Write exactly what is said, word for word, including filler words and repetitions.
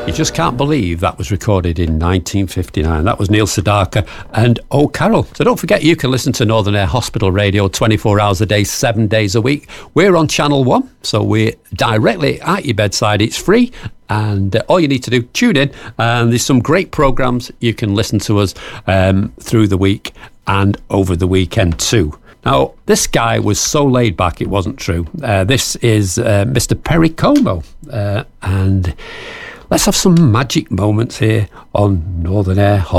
You just can't believe that was recorded in nineteen fifty-nine. That was Neil Sedaka and Oh Carol. So don't forget, you can listen to Northern Air Hospital Radio twenty-four hours a day, seven days a week. We're on Channel one, so we're directly at your bedside. It's free, and uh, all you need to do, tune in, and there's some great programmes. You can listen to us um, through the week and over the weekend too. Now, this guy was so laid back, it wasn't true. Uh, this is uh, Mister Perry Como, uh, and let's have some magic moments here on Northern Air Hospital.